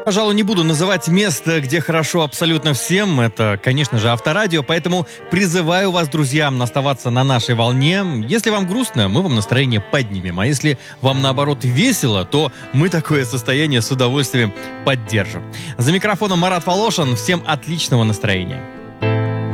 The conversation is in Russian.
Пожалуй, не буду называть место, где хорошо абсолютно всем. Это, конечно же, Авторадио. Поэтому призываю вас, друзья, оставаться на нашей волне. Если вам грустно, мы вам настроение поднимем. А если вам, наоборот, весело, то мы такое состояние с удовольствием поддержим. За микрофоном Марат Волошин. Всем отличного настроения.